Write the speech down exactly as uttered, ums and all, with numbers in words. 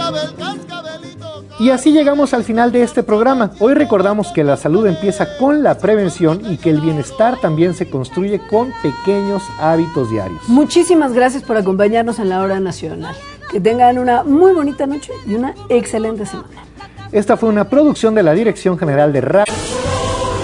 Y así llegamos al final de este programa. Hoy recordamos que la salud empieza con la prevención y que el bienestar también se construye con pequeños hábitos diarios. Muchísimas gracias por acompañarnos en la Hora Nacional. Que tengan una muy bonita noche y una excelente semana. Esta fue una producción de la Dirección General de Radio.